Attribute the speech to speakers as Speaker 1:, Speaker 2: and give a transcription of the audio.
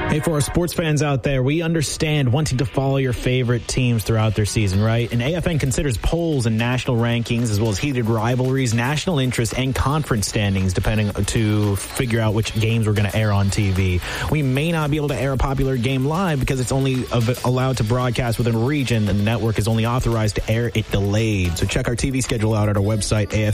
Speaker 1: Hey, for our sports fans out there, we understand wanting to follow your favorite teams throughout their season, right? And AFN considers polls and national rankings, as well as heated rivalries, national interest, and conference standings, depending to figure out which games we're going to air on TV. We may not be able to air a popular game live because it's only allowed to broadcast within a region, and the network is only authorized to air it delayed. So check our TV schedule out at our website,